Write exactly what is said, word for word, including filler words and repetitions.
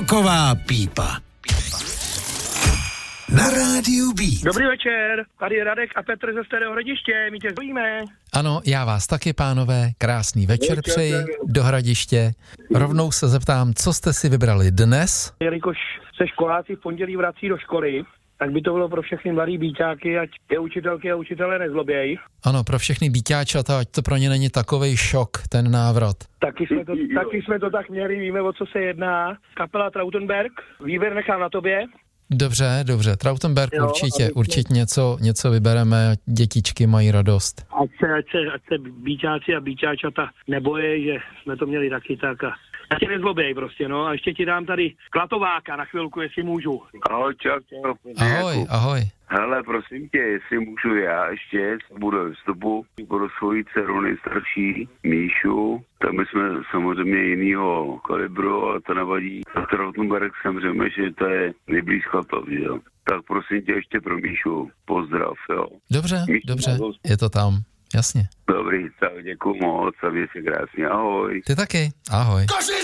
Roková pípa. Na rádiu B. Dobrý večer, tady je Radek a Petr ze Starého Hradiště, my tě zdvojíme. Ano, já vás taky, pánové, krásný večer přeji do Hradiště. Rovnou se zeptám, co jste si vybrali dnes? Jelikož se školáci v pondělí vrací do školy, tak by to bylo pro všechny mladý býťáky, ať je učitelky a učitelé nezloběj. Ano, pro všechny býťáčata, ať to pro ně není takovej šok, ten návrat. Taky jsme, to, taky jsme to tak měli, víme, o co se jedná. Kapela Trautenberg, výběr nechám na tobě. Dobře, dobře, Trautenberg Jo, určitě, aby- určitě něco, něco vybereme, dětičky mají radost. Ať se, ať se, ať se býťáci a býťáčata nebojí, že jsme to měli taky tak a já tě nezloběj prostě, no. A ještě ti dám tady Klatováka na chvilku, jestli můžu. Ahoj, čau, čau. Ahoj, ahoj. Hele, prosím tě, jestli můžu já ještě, budu ve vstupu pro svoji dceru nejstarší, Míšu. Tam jsme samozřejmě jinýho kalibru, ale to nevadí. A Trautenberg samozřejmě, že to je nejblíž Chatov, že jo. Tak prosím tě ještě pro Míšu, pozdrav, jo. Dobře, Míšu, dobře, ahoj. je to tam, jasně. Dobrý, tak děkuju moc a věci krásně, ahoj. Ty taky, ahoj.